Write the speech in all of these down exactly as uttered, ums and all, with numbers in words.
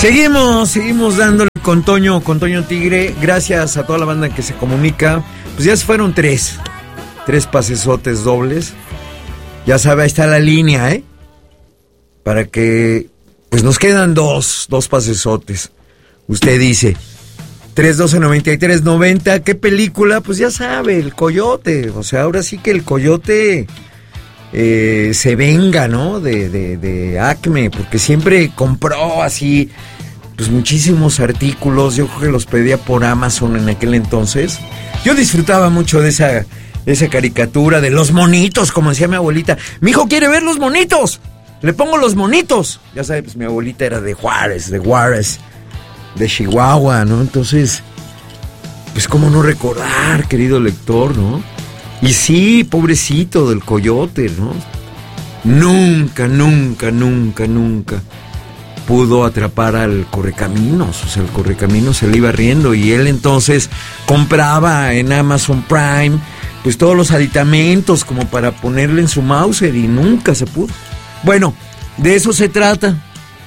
Seguimos, seguimos dándole con Toño, con Toño Tigre. Gracias a toda la banda que se comunica. Pues ya se fueron tres. Tres pasesotes dobles. Ya sabe, ahí está la línea, ¿eh? Para que... Pues nos quedan dos, dos pasesotes. Usted dice... tres doce noventa y tres noventa, ¿qué película? Pues ya sabe, El Coyote. O sea, ahora sí que El Coyote... Eh, se venga, ¿no? De, de, de Acme, porque siempre compró así, pues muchísimos artículos. Yo creo que los pedía por Amazon en aquel entonces. Yo disfrutaba mucho de esa, de esa caricatura, de los monitos, como decía mi abuelita. Mi hijo quiere ver los monitos, le pongo los monitos. Ya sabes, pues mi abuelita era de Juárez, de Juárez, de Chihuahua, ¿no? Entonces, pues cómo no recordar, querido lector, ¿no? Y sí, pobrecito del Coyote, ¿no? Nunca, nunca, nunca, nunca pudo atrapar al Correcaminos. O sea, el Correcaminos se le iba riendo y él entonces compraba en Amazon Prime pues todos los aditamentos como para ponerle en su Mauser y nunca se pudo. Bueno, de eso se trata.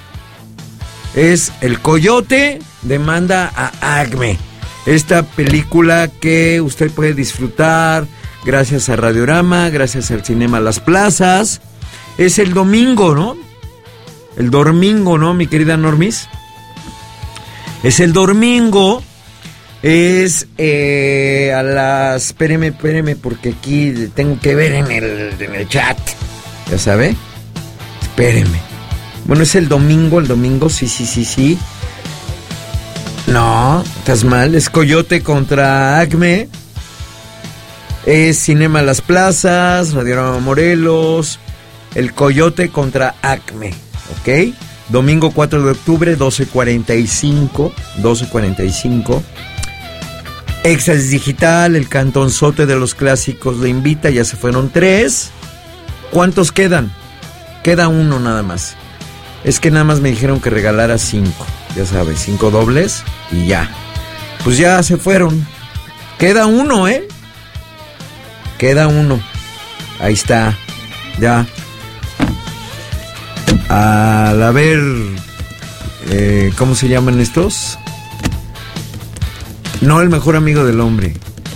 Es El Coyote demanda a Acme. Esta película que usted puede disfrutar gracias a Radiorama, gracias al Cinema Las Plazas. Es el domingo, ¿no? El domingo, ¿no, mi querida Normis? Es el domingo. Es eh, a las... Espéreme, espéreme, porque aquí tengo que ver en el, en el chat. ¿Ya sabe? Espéreme. Bueno, es el domingo, el domingo, sí, sí, sí, sí. No, estás mal. Es Coyote contra Acme. Es Cinema Las Plazas, Radiorama Morelos. El Coyote contra Acme, ¿ok? Domingo cuatro de octubre, doce cuarenta y cinco. doce cuarenta y cinco. Exas Digital, el cantonzote de los clásicos le invita. Ya se fueron tres. ¿Cuántos quedan? Queda uno nada más. Es que nada más me dijeron que regalara cinco. Ya sabes, cinco dobles y ya. Pues ya se fueron. Queda uno, ¿eh? Queda uno. Ahí está. Ya. Al haber... Eh, ¿Cómo se llaman estos? No, el mejor amigo del hombre.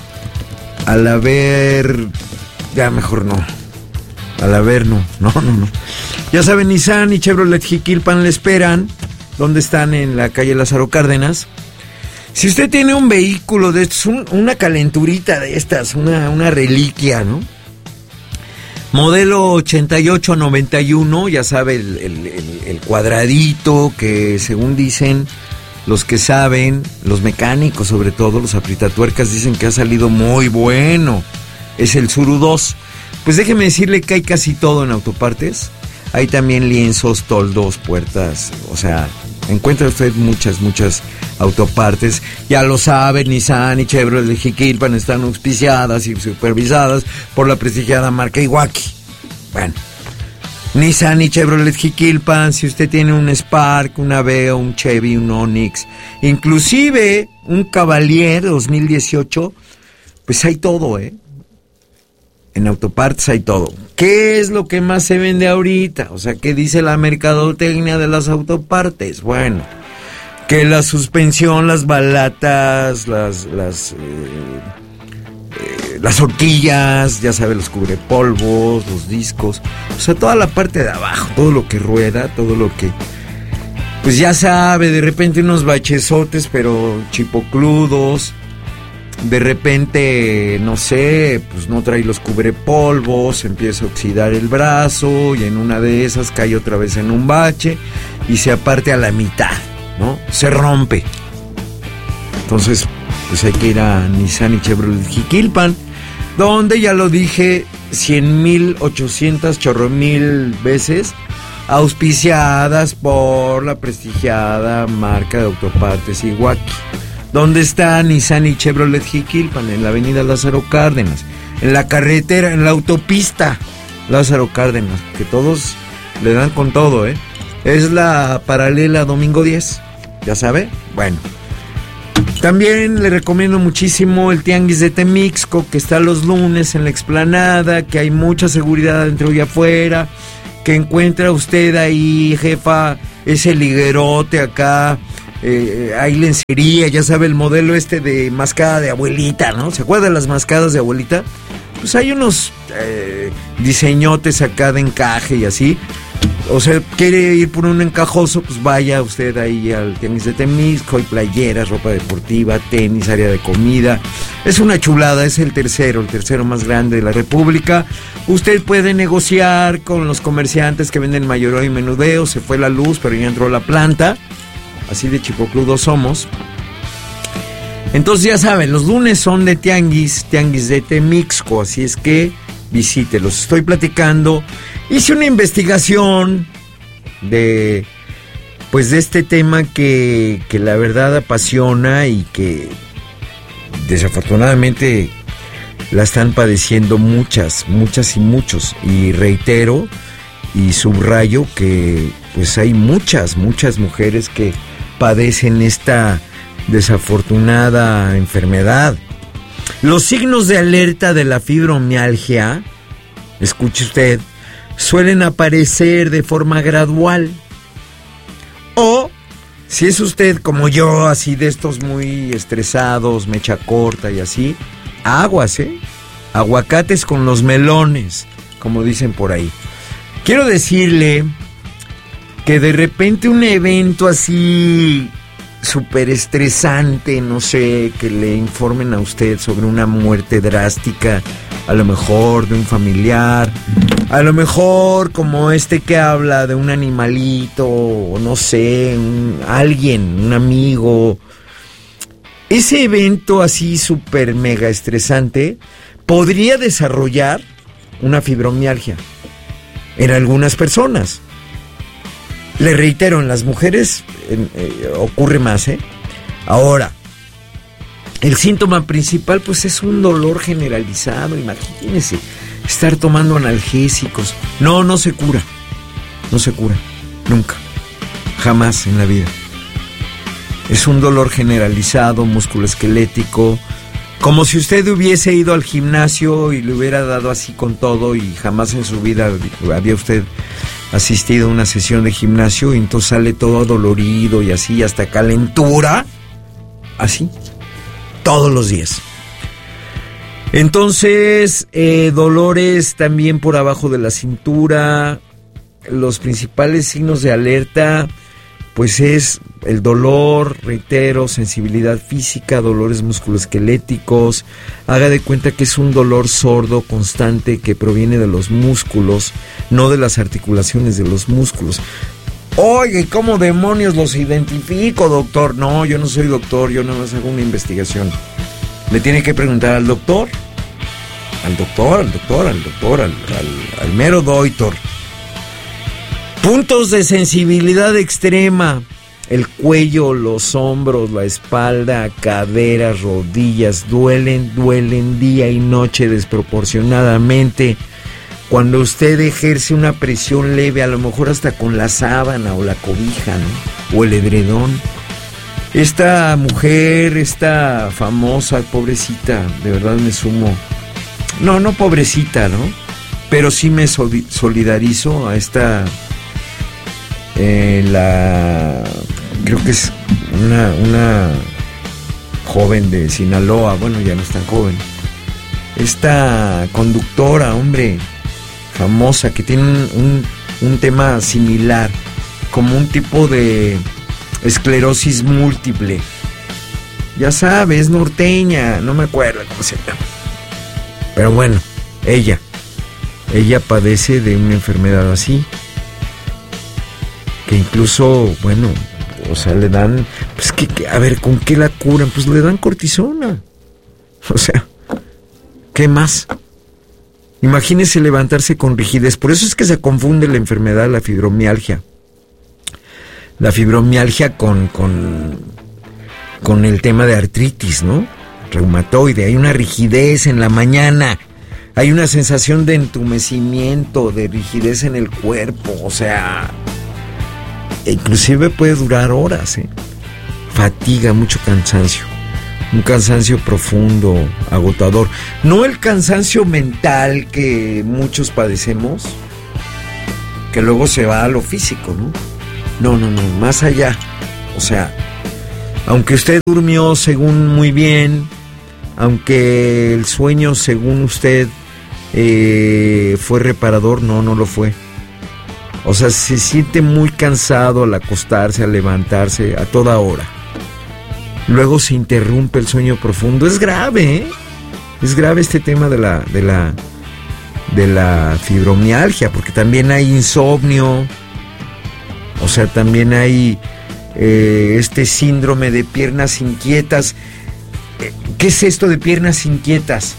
Al haber... Ya, mejor no. Al haber no. No, no, no. Ya saben, Nissan y Chevrolet Jiquilpan le esperan. ¿Dónde están? En la calle Lázaro Cárdenas. Si usted tiene un vehículo de estos, un, una calenturita de estas, una, una reliquia, ¿no? Modelo ochenta y ocho noventa y uno, ya sabe, el, el, el, el cuadradito que según dicen los que saben, los mecánicos sobre todo, los apritatuercas dicen que ha salido muy bueno. Es el Tsuru dos. Pues déjeme decirle que hay casi todo en autopartes. Hay también lienzos, toldos, puertas, o sea, encuentra usted muchas, muchas autopartes. Ya lo sabe, Nissan y Chevrolet de Jiquilpan están auspiciadas y supervisadas por la prestigiada marca Iwaki. Bueno, Nissan y Chevrolet Jiquilpan, si usted tiene un Spark, una Aveo, un Chevy, un Onix, inclusive un Cavalier dos mil dieciocho, pues hay todo, ¿eh? En autopartes hay todo. ¿Qué es lo que más se vende ahorita? O sea, ¿qué dice la mercadotecnia de las autopartes? Bueno, que la suspensión, las balatas, las las, eh, eh, las horquillas, ya sabe, los cubrepolvos, los discos, o sea, toda la parte de abajo, todo lo que rueda, todo lo que... Pues ya sabe, de repente unos bachesotes, pero chipocludos. De repente, no sé, pues no trae los cubrepolvos, empieza a oxidar el brazo y en una de esas cae otra vez en un bache y se aparte a la mitad, ¿no? Se rompe. Entonces, pues hay que ir a Nissan y Chevrolet Jiquilpan, donde ya lo dije cien mil ochocientas chorro mil veces, auspiciadas por la prestigiada marca de autopartes Iwaki. ¿Dónde está Nissan y Chevrolet Jiquilpan? En la avenida Lázaro Cárdenas, en la carretera, en la autopista Lázaro Cárdenas, que todos le dan con todo, ¿eh? Es la paralela Domingo diez, ¿ya sabe? Bueno, también le recomiendo muchísimo el Tianguis de Temixco, que está los lunes en la explanada, que hay mucha seguridad dentro y afuera, que encuentra usted ahí, jefa, ese liguerote acá, eh, hay lencería, ya sabe, el modelo este de mascada de abuelita, ¿no? ¿Se acuerda de las mascadas de abuelita? Pues hay unos eh, diseñotes acá de encaje y así. O sea, quiere ir por un encajoso, pues vaya usted ahí al Tianguis de Temisco, hay playeras, ropa deportiva, tenis, área de comida. Es una chulada, es el tercero, el tercero más grande de la República. Usted puede negociar con los comerciantes que venden mayoreo y menudeo. Se fue la luz, pero ya entró la planta. Así de chipocludos somos. Entonces ya saben, los lunes son de Tianguis, Tianguis de Temixco, así es que visítelos. Estoy platicando. Hice una investigación de, pues, de este tema que, que la verdad apasiona y que desafortunadamente la están padeciendo muchas, muchas y muchos. Y reitero y subrayo que pues hay muchas, muchas mujeres que padecen esta desafortunada enfermedad. Los signos de alerta de la fibromialgia, escuche usted, suelen aparecer de forma gradual. O, si es usted como yo, así de estos muy estresados, mecha corta y así, aguas, ¿eh? Aguacates con los melones, como dicen por ahí. Quiero decirle que de repente un evento así súper estresante, no sé, que le informen a usted sobre una muerte drástica, a lo mejor de un familiar, a lo mejor como este que habla de un animalito, o no sé, un, alguien, un amigo. Ese evento así súper mega estresante podría desarrollar una fibromialgia en algunas personas. Le reitero, en las mujeres eh, eh, ocurre más, ¿eh? Ahora, el síntoma principal pues es un dolor generalizado. Imagínense, estar tomando analgésicos. No, no se cura. No se cura. Nunca. Jamás en la vida. Es un dolor generalizado, musculoesquelético. Como si usted hubiese ido al gimnasio y le hubiera dado así con todo y jamás en su vida había usted asistido a una sesión de gimnasio y entonces sale todo dolorido y así, hasta calentura. Así. Todos los días. Entonces, eh, dolores también por abajo de la cintura. Los principales signos de alerta, pues es el dolor, reitero, sensibilidad física, dolores musculoesqueléticos. Haga de cuenta que es un dolor sordo constante que proviene de los músculos, no de las articulaciones, de los músculos. Oye, ¿cómo demonios los identifico, doctor? No, yo no soy doctor, yo nada más hago una investigación. Le tiene que preguntar al doctor, al doctor, al doctor, al doctor, al, al, al mero doctor. Puntos de sensibilidad extrema: el cuello, los hombros, la espalda, caderas, rodillas, duelen, duelen día y noche desproporcionadamente. Cuando usted ejerce una presión leve, a lo mejor hasta con la sábana o la cobija, ¿no? O el edredón. Esta mujer, esta famosa, pobrecita, de verdad me sumo. No, no pobrecita, ¿no? Pero sí me solidarizo a esta... Eh, la... Creo que es una, una joven de Sinaloa, bueno, ya no es tan joven. Esta conductora, hombre, famosa, que tiene un, un, un tema similar, como un tipo de esclerosis múltiple. Ya sabes, norteña, no me acuerdo cómo se llama. Pero bueno, ella, ella padece de una enfermedad así, que incluso, bueno, o sea, le dan, pues que, que, a ver, ¿con qué la curan? Pues le dan cortisona. O sea, ¿qué más? Imagínese levantarse con rigidez. Por eso es que se confunde la enfermedad, la fibromialgia. La fibromialgia con, con, con el tema de artritis, ¿no? Reumatoide. Hay una rigidez en la mañana. Hay una sensación de entumecimiento, de rigidez en el cuerpo. O sea, inclusive puede durar horas, ¿eh? Fatiga, mucho cansancio. Un cansancio profundo, agotador. No el cansancio mental que muchos padecemos, que luego se va a lo físico, ¿no? No, no, no, más allá. O sea, aunque usted durmió según muy bien, aunque el sueño según usted eh, fue reparador, no, no lo fue. O sea, se siente muy cansado al acostarse, al levantarse, a toda hora. Luego se interrumpe el sueño profundo. Es grave, ¿eh? Es grave este tema de la, de la, de la fibromialgia, porque también hay insomnio. O sea, también hay eh, este síndrome de piernas inquietas. ¿Qué es esto de piernas inquietas?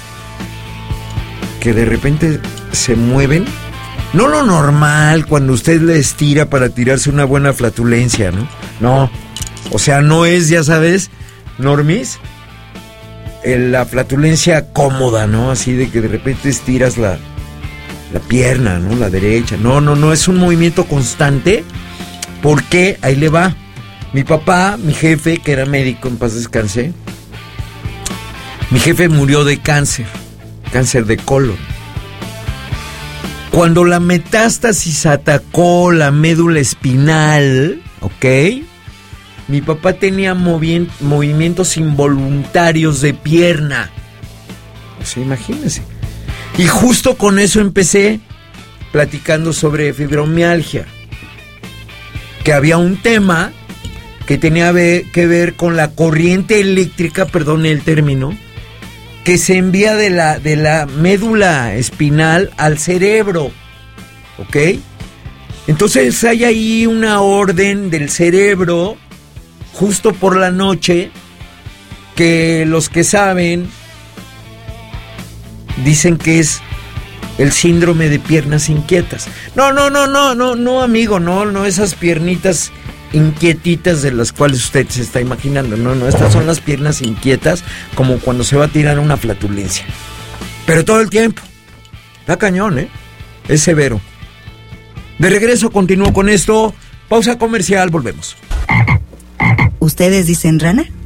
Que de repente se mueven. No lo normal cuando usted le estira para tirarse una buena flatulencia, ¿no? No. O sea, no es, ya sabes, normis, la flatulencia cómoda, ¿no? Así de que de repente estiras la, la pierna, ¿no? La derecha. No, no, no, es un movimiento constante. Porque ahí le va. Mi papá, mi jefe, que era médico, en paz descanse, mi jefe murió de cáncer, cáncer de colon. Cuando la metástasis atacó la médula espinal, ¿ok? Mi papá tenía movi- movimientos involuntarios de pierna. O sea, imagínense. Y justo con eso empecé platicando sobre fibromialgia. Que había un tema que tenía que ver con la corriente eléctrica, perdón el término, que se envía de la, de la médula espinal al cerebro, ¿ok? Entonces hay ahí una orden del cerebro, justo por la noche, que los que saben dicen que es el síndrome de piernas inquietas. No, no, no, no, no, no, amigo, no, no esas piernitas inquietitas de las cuales usted se está imaginando. No, no, estas son las piernas inquietas, como cuando se va a tirar una flatulencia. Pero todo el tiempo. Está cañón, ¿eh? Es severo. De regreso continúo con esto. Pausa comercial, volvemos. ¿Ustedes dicen rana?